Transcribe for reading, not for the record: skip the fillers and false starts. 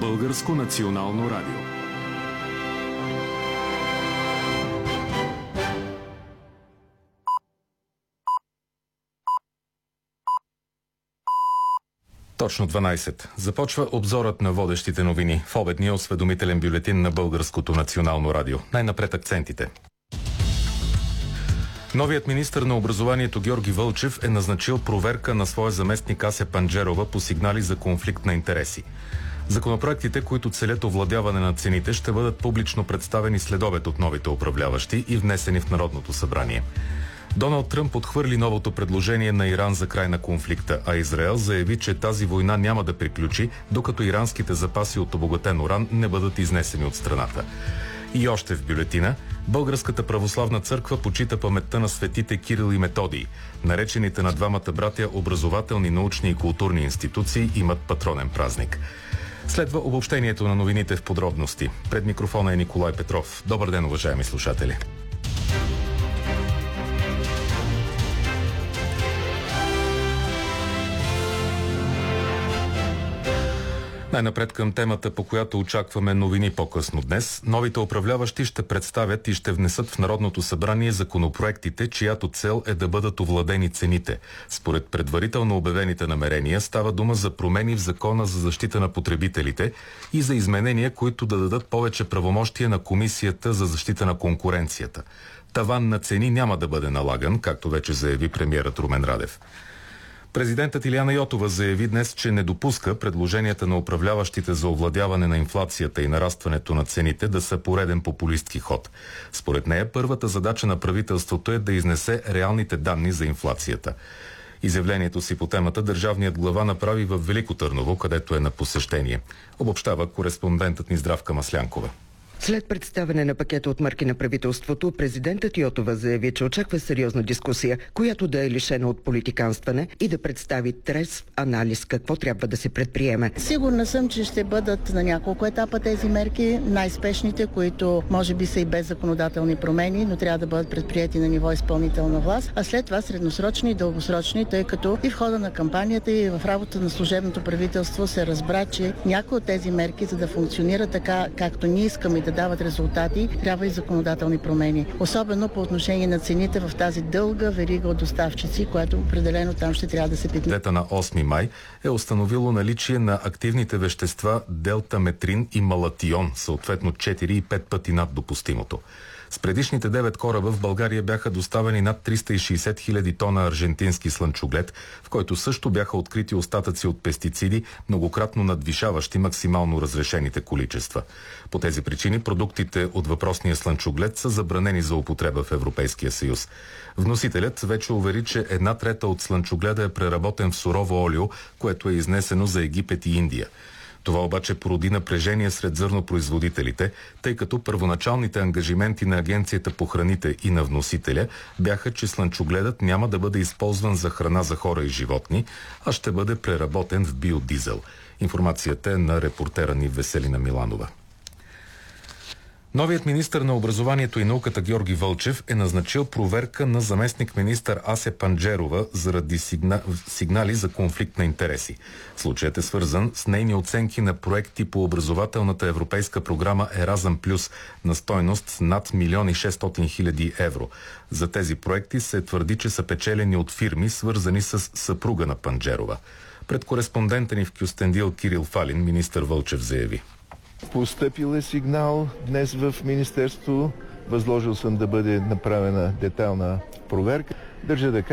Българско национално радио. Точно 12. Започва обзорът на водещите новини в обедния осведомителен бюлетин на Българското национално радио. Най-напред акцентите. Новият министър на образованието Георги Вълчев е назначил проверка на своя заместник Ася Панджерова по сигнали за конфликт на интереси. Законопроектите, които целят овладяване на цените, ще бъдат публично представени след обед от новите управляващи и внесени в Народното събрание. Доналд Тръмп отхвърли новото предложение на Иран за край на конфликта, а Израел заяви, че тази война няма да приключи, докато иранските запаси от обогатен уран не бъдат изнесени от страната. И още в бюлетина, Българската православна църква почита паметта на светите Кирил и Методий. Наречените на двамата братя образователни, научни и културни институции имат патронен празник. Следва обобщението на новините в подробности. Пред микрофона е Николай Петров. Добър ден, уважаеми слушатели. Най-напред към темата, по която очакваме новини по-късно днес. Новите управляващи ще представят и ще внесат в Народното събрание законопроектите, чиято цел е да бъдат овладени цените. Според предварително обявените намерения става дума за промени в Закона за защита на потребителите и за изменения, които да дадат повече правомощия на Комисията за защита на конкуренцията. Таван на цени няма да бъде налаган, както вече заяви премиерът Румен Радев. Президентът Илияна Йотова заяви днес, че не допуска предложенията на управляващите за овладяване на инфлацията и нарастването на цените да са пореден популистки ход. Според нея, първата задача на правителството е да изнесе реалните данни за инфлацията. Изявлението си по темата държавният глава направи в Велико Търново, където е на посещение. Обобщава кореспондентът ни Здравка Маслянкова. След представяне на пакета от мерки на правителството, президентът Йотова заяви, че очаква сериозна дискусия, която да е лишена от политиканстване и да представи трезв анализ какво трябва да се предприеме. Сигурна съм, че ще бъдат на няколко етапа тези мерки, най-спешните, които може би са и без законодателни промени, но трябва да бъдат предприяти на ниво изпълнителна власт, а след това средносрочни и дългосрочни, тъй като и в хода на кампанията и в работа на служебното правителство се разбра, че някои от тези мерки, за да функционира така, както ние искаме да дават резултати, трябва и законодателни промени. Особено по отношение на цените в тази дълга верига от доставчици, което определено там ще трябва да се питне. Дета на 8 май е установило наличие на активните вещества делтаметрин и малатион, съответно 4 и 5 пъти над допустимото. С предишните 9 кораба в България бяха доставени над 360 000 тона аржентински слънчоглед, в който също бяха открити остатъци от пестициди, многократно надвишаващи максимално разрешените количества. По тези причини продуктите от въпросния слънчоглед са забранени за употреба в Европейския съюз. Вносителят вече увери, че 1/3 от слънчогледа е преработен в сурово олио, което е изнесено за Египет и Индия. Това обаче породи напрежение сред зърнопроизводителите, тъй като първоначалните ангажименти на Агенцията по храните и на вносителя бяха, че слънчогледът няма да бъде използван за храна за хора и животни, а ще бъде преработен в биодизел. Информацията е на репортера ни Веселина Миланова. Новият министър на образованието и науката Георги Вълчев е назначил проверка на заместник-министър Ася Панджерова заради сигнали за конфликт на интереси. Случаят е свързан с нейни оценки на проекти по образователната европейска програма Еразъм Плюс на стойност над 1 600 000 евро. За тези проекти се твърди, че са печелени от фирми, свързани с съпруга на Панджерова. Пред кореспондента ни в Кюстендил Кирил Фалин министър Вълчев заяви: Постъпил е сигнал днес в Министерството. Възложил съм да бъде направена детайлна проверка. Държа да кажа,